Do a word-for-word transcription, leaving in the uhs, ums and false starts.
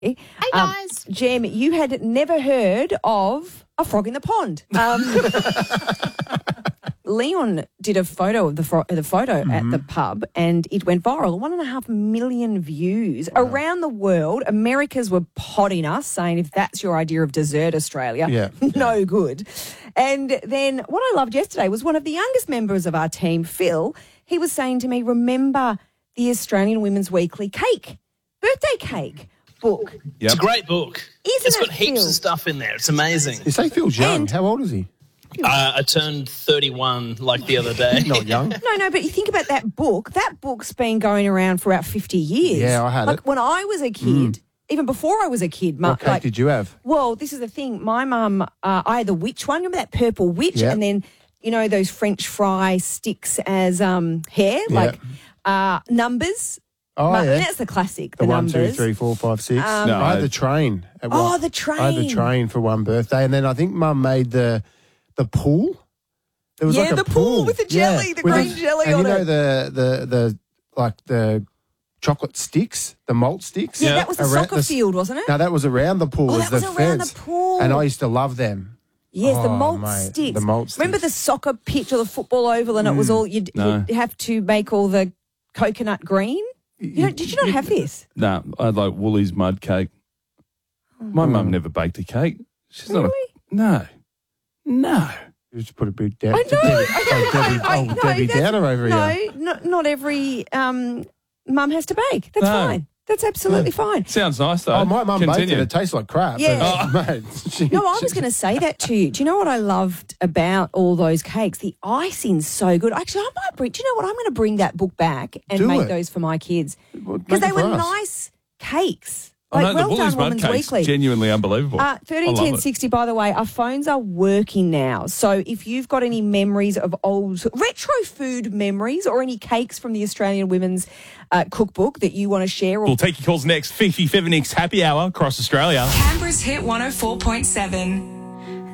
Hey, um, guys. Jem, you had never heard of a frog in the pond. Um, Leon did a photo of the, fro- the photo mm-hmm. at the pub and it went viral. One and a half million views wow. around the world. Americas were potting us, saying if that's your idea of dessert, Australia, yeah. no yeah. good. And then what I loved yesterday was one of the youngest members of our team, Phil, he was saying to me, remember the Australian Women's Weekly cake, birthday cake book. Yep. It's a great book. Isn't it's it, got heaps Phil? of stuff in there. It's amazing. You say Phil's young. And, How old is he? Uh, I turned thirty-one like the other day. Not young. No, no, but you think about that book. That book's been going around for about fifty years. Yeah, I had like, it. When I was a kid, mm. even before I was a kid. What cake like, did you have? Well, this is the thing. My mum, uh, I had the witch one. Remember that purple witch? Yep. And then, you know, those French fry sticks as um, hair, Yep. like uh, numbers. Oh, Ma- yeah. That's the classic, the, The one, numbers. two, three, four, five, six. Um, no, I had the train. At Oh, one, the train. I had the train for one birthday. And then I think Mum made the the pool. There was yeah, like a the pool with the jelly, yeah, the with green a, jelly and on you know it. the, the, the, like the chocolate sticks, the malt sticks? Yeah, that was the Around soccer the, field, wasn't it? No, that was around the pool. Oh, was that was the around fence. the pool. And I used to love them. Yes, the Oh, malt mate, sticks. the malt Remember the sticks. soccer pitch or the football oval and it was all, you'd, No. you'd have to make all the coconut green? You know, did you not have this? No, I had like Woolies mud cake. My mum never baked a cake. She's Really? not a... No. No. You just put a big down. I know. Debbie, I know. oh, Debbie, I- I- oh, no, Debbie that's- Downer over No, here. not, not every um, mum has to bake. That's No. fine. That's absolutely fine. Sounds nice, though. Oh, my mum baked Continue. it. It tastes like crap. Yeah. But, mate, she, No, I she- was going to say that to you. Do you know what I loved about all those cakes? The icing's so good. Actually, I might bring, do you know what? I'm going to bring that book back and Do make it. those for my kids. Well, Because make they it for were us. nice cakes. I Like, know, well the Woolies done, mud Women's cake's Weekly. genuinely unbelievable. Uh, thirteen I love ten it. sixty, by the way, our phones are working now. So if you've got any memories of old retro food memories or any cakes from the Australian Women's uh, Cookbook that you want to share. Or We'll take your calls next. Fifi Fevinix Happy Hour across Australia. Canberra's Hit one oh four point seven.